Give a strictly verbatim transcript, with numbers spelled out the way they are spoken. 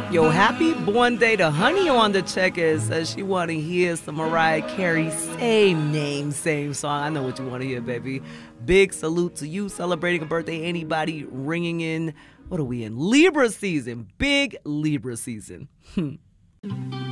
Yo, happy born day to Honey on the checker. Says she want to hear some Mariah Carey, same name, same song. I know what you want to hear, baby. Big salute to you celebrating a birthday. Anybody ringing in, what are we in? Libra season. Big Libra season.